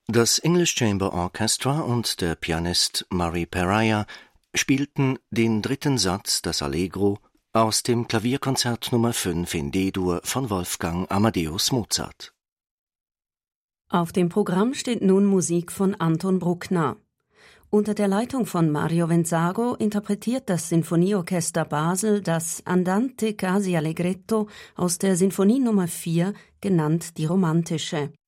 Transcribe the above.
Das English Chamber Orchestra und der Pianist Murray Peraja spielten den dritten Satz, das Allegro, aus dem Klavierkonzert Nummer 5 in D-Dur von Wolfgang Amadeus Mozart. Auf dem Programm steht nun Musik von Anton Bruckner. Unter der Leitung von Mario Venzago interpretiert das Sinfonieorchester Basel das Andante quasi allegretto aus der Sinfonie Nummer 4, genannt die romantische.